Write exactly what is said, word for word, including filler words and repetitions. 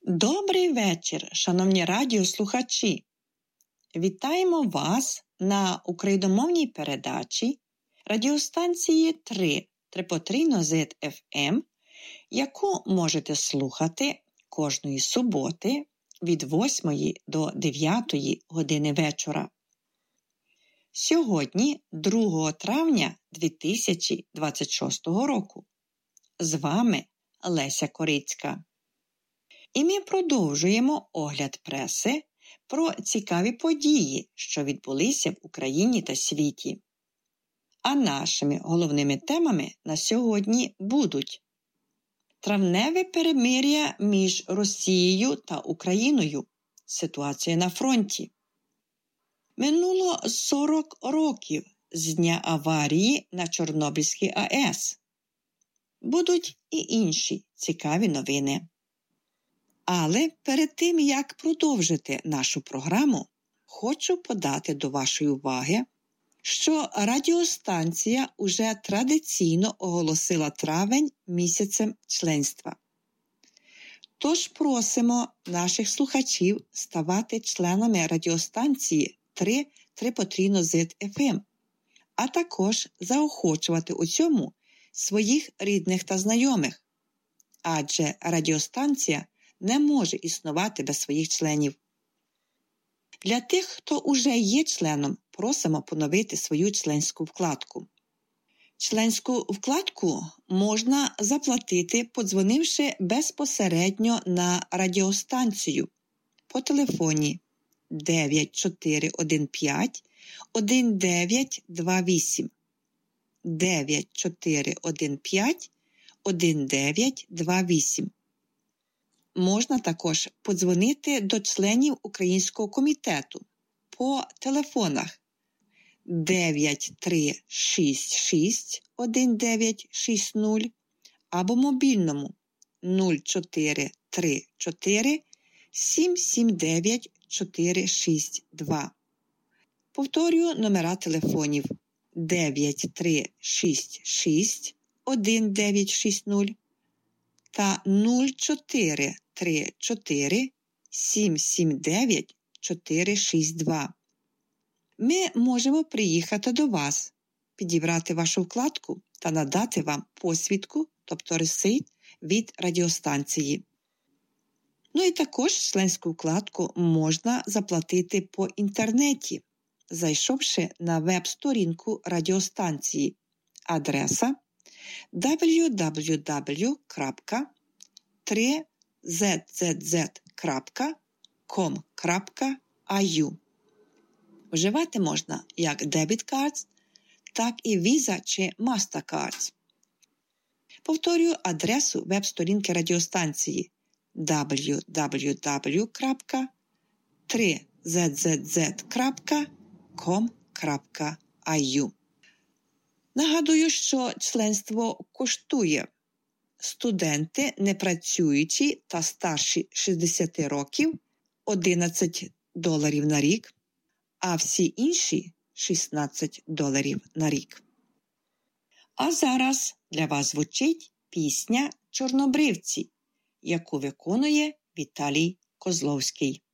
Добрий вечір, шановні радіослухачі! Вітаємо вас на україномовній передачі радіостанції три Трипотрійно зет еф ем, яку можете слухати кожної суботи від восьмої до дев'ятої години вечора. Сьогодні, другого травня дві тисячі двадцять шостого року. З вами Леся Корицька. І ми продовжуємо огляд преси про цікаві події, що відбулися в Україні та світі. А нашими головними темами на сьогодні будуть: травневе перемир'я між Росією та Україною, ситуація на фронті. Минуло сорок років з дня аварії на Чорнобильській АЕС. Будуть і інші цікаві новини. Але перед тим, як продовжити нашу програму, хочу подати до вашої уваги, що радіостанція уже традиційно оголосила травень місяцем членства. Тож просимо наших слухачів ставати членами радіостанції три Трипотрійно зет еф ем, а також заохочувати у цьому своїх рідних та знайомих, адже радіостанція не може існувати без своїх членів. Для тих, хто уже є членом, просимо поновити свою членську вкладку. Членську вкладку можна заплатити, подзвонивши безпосередньо на радіостанцію по телефоні дев'ять чотири один п'ять один дев'ять два вісім дев'ять чотири один п'ять один дев'ять два вісім. Можна також подзвонити до членів Українського комітету по телефонах дев'ять три шість шість один дев'ять шість нуль або мобільному нуль чотири три чотири сім сім дев'ять чотири шість два. Повторюю номера телефонів дев'ять три шість шість один дев'ять шість нуль та нуль чотири три чотири сім сім дев'ять чотири шість два. Ми можемо приїхати до вас, підібрати вашу вкладку та надати вам посвідку, тобто ресит від радіостанції. Ну і також членську вкладку можна заплатити по інтернеті, зайшовши на веб-сторінку радіостанції. Адреса дабл ю дабл ю дабл ю крапка три зет зет зет крапка ком крапка ай ю. Вживати можна як Debit Cards, так і Visa чи Mastercards. Повторюю адресу веб-сторінки радіостанції дабл ю дабл ю дабл ю крапка три зет зет зет крапка ком крапка ай ю. Нагадую, що членство коштує. Студенти, непрацюючі та старші шістдесят років – одинадцять доларів на рік, а всі інші – шістнадцять доларів на рік. А зараз для вас звучить пісня «Чорнобривці», яку виконує Віталій Козловський.